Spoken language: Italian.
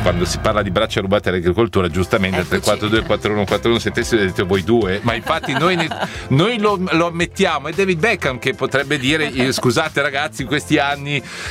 quando si parla di braccia rubate all'agricoltura, giustamente 342 4141 siete voi due, ma infatti noi lo ammettiamo. È David Beckham che potrebbe dire scusate ragazzi, in questi anni